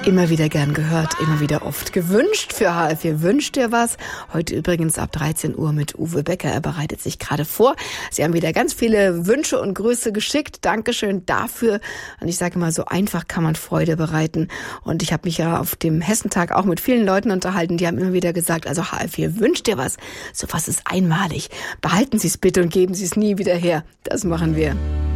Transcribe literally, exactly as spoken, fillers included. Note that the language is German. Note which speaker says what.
Speaker 1: Immer wieder gern gehört, immer wieder oft gewünscht für H R vier Wünscht dir was. Heute übrigens ab dreizehn Uhr mit Uwe Becker. Er bereitet sich gerade vor. Sie haben wieder ganz viele Wünsche und Grüße geschickt. Dankeschön dafür. Und ich sage mal, so einfach kann man Freude bereiten. Und ich habe mich ja auf dem Hessentag auch mit vielen Leuten unterhalten. Die haben immer wieder gesagt, also H R vier Wünscht dir was. So was ist einmalig. Behalten Sie es bitte und geben Sie es nie wieder her. Das machen wir.